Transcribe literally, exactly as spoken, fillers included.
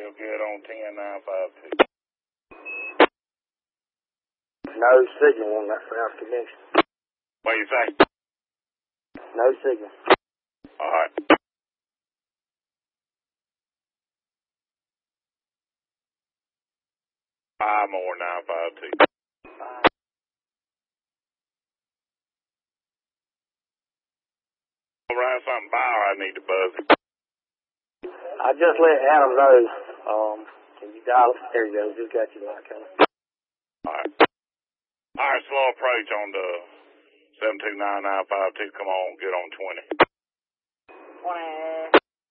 you'll get on ten nine five two. No signal on that South connection. What do you say? No signal. All right. Five more nine five two. Around something by or I need to buzz it. I just let Adam know. Um, can you dial? There you go. Just got you that kind of. All right. All right, slow approach on the seven two nine nine five two. Come on, get on twenty. twenty.